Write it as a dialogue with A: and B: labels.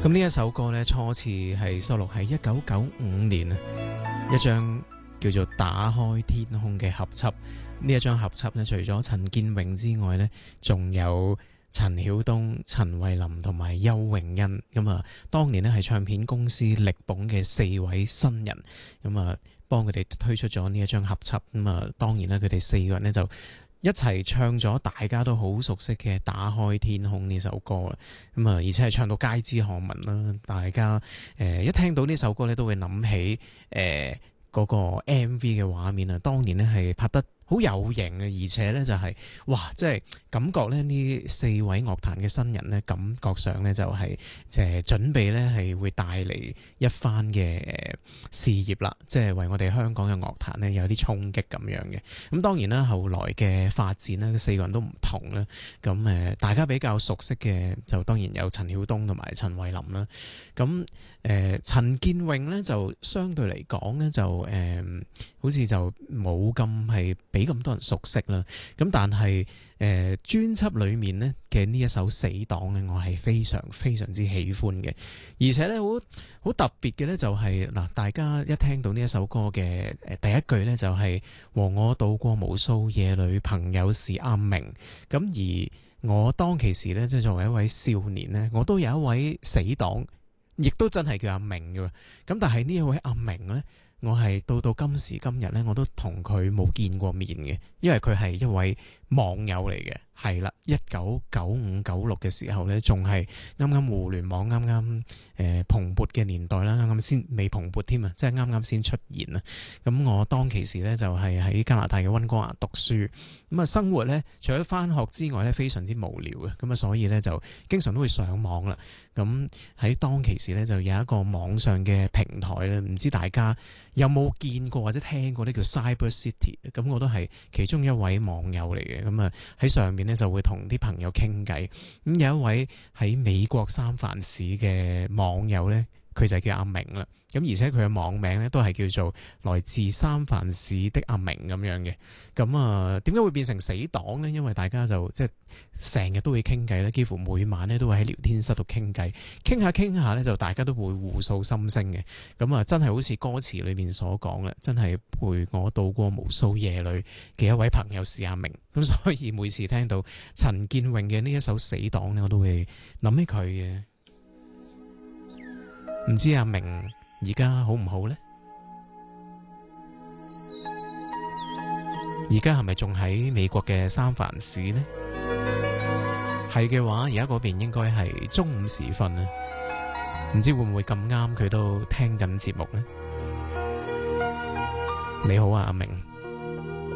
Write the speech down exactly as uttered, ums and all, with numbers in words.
A: 咁呢一首歌呢，初次係收錄喺一九九五年啊，一張叫做《打開天空》嘅合輯。呢一張合輯呢，除咗陳建榮之外呢，仲有陳曉東、陳慧琳同埋邱榮欣。咁啊，當年呢係唱片公司力捧嘅四位新人，咁啊幫佢哋推出咗呢一張合輯。咁啊，當然啦，佢哋四個人呢就一齊唱咗大家都好熟悉嘅《打開天空》呢首歌啦，咁啊，而且係唱到街知巷聞啦，大家誒、呃、一聽到呢首歌咧，都會諗起誒嗰、呃那個 M V 嘅畫面啊，當年咧係拍得好有型嘅，而且咧就係、是、哇，即係感覺咧呢四位樂壇嘅新人咧，感覺上咧就係即係準備咧係會帶嚟一番嘅事業啦，即係為我哋香港嘅樂壇咧有啲衝擊咁樣嘅。咁當然啦，後來嘅發展咧，四個人都唔同啦。咁誒，大家比較熟悉嘅就當然有陳曉東同埋陳慧琳啦。咁誒，陳建榮咧就相對嚟講咧就誒、呃，好似就冇咁係俾咁多人熟悉啦。咁但係誒專輯裏面呢嘅呢一首死黨咧，我係非常非常之喜歡嘅。而且咧好好特別嘅咧就係、是、嗱，大家一聽到呢一首歌嘅誒第一句咧就係、是、和我渡過無數夜裏，朋友是阿明。咁而我當其時咧即係作為一位少年咧，我都有一位死黨，亦都真係叫阿明嘅。咁但係呢一位阿明咧，我係到到今時今日咧，我都同佢冇見過面嘅，因為佢係一位網友嚟嘅。係啦，一九九五九六嘅時候咧，仲係啱啱互聯網啱啱誒蓬勃嘅年代啦，啱啱先未蓬勃添啊，即係啱啱先出現啊。咁我當其時咧就係喺加拿大嘅溫哥華讀書，咁啊生活咧除咗返學之外咧非常之無聊嘅，咁啊所以咧就經常都會上網啦。咁喺當其時咧就有一個網上嘅平台咧，唔知大家有冇見過或者聽過呢叫 Cyber City？ 咁我都係其中一位網友嚟嘅，咁啊喺上面咧就會同啲朋友傾偈。咁有一位喺美國三藩市嘅網友咧，佢就叫阿明啦。咁而且佢嘅網名咧都係叫做來自三藩市的阿明咁樣嘅。咁啊，點解會變成死黨呢？因為大家就即係成日都會傾偈咧，幾乎每晚咧都會喺聊天室度傾偈，傾下傾下咧就大家都會互訴心聲嘅。咁啊，真係好似歌詞裏面所講啦，真係陪我渡過無數夜裏嘅一位朋友是阿明。咁所以每次聽到陳建榮嘅呢一首死黨咧，我都會諗起佢嘅。唔知阿明而家好唔好呢？而家係咪仲喺美國嘅三藩市呢？係嘅話，而家嗰邊應該係中午時分啊，唔知會唔會咁啱佢都聽緊節目呢？你好啊，阿明。